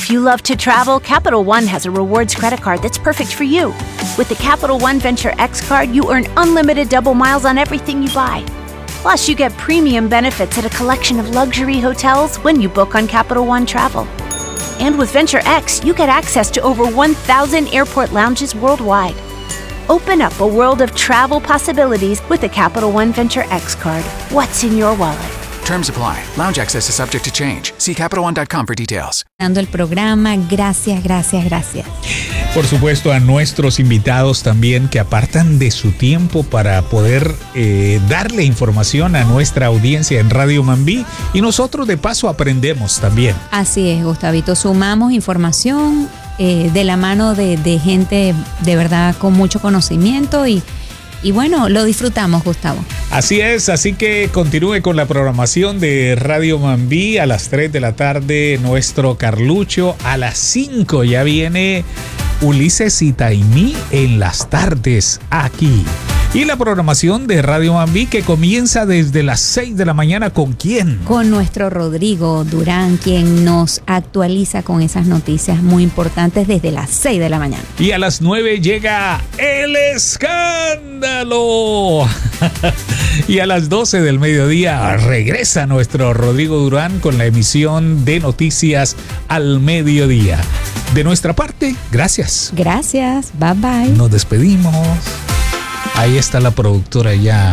If you love to travel, Capital One has a rewards credit card that's perfect for you. With the Capital One Venture X card, you earn unlimited double miles on everything you buy. Plus, you get premium benefits at a collection of luxury hotels when you book on Capital One Travel. And with Venture X, you get access to over 1,000 airport lounges worldwide. Open up a world of travel possibilities with the Capital One Venture X card. What's in your wallet? Terms apply. Lounge access is subject to change. See CapitalOne.com for details. El programa, gracias. Por supuesto, a nuestros invitados también que apartan de su tiempo para poder darle información a nuestra audiencia en Radio Mambí, y nosotros de paso aprendemos también. Así es, Gustavito, sumamos información de la mano de gente de verdad con mucho conocimiento y bueno, lo disfrutamos, Gustavo. Así es, así que continúe con la programación de Radio Mambí. A las 3 de la tarde, nuestro Carlucho. A las 5 ya viene Ulises y Taimí en las tardes aquí. Y la programación de Radio Mambí que comienza desde las 6 de la mañana. ¿Con quién? Con nuestro Rodrigo Durán, quien nos actualiza con esas noticias muy importantes desde las 6 de la mañana. Y a las 9 llega El Escándalo. Y a las 12 del mediodía regresa nuestro Rodrigo Durán con la emisión de Noticias al Mediodía. De nuestra parte, gracias. Gracias, bye bye. Nos despedimos. Ahí está la productora ya.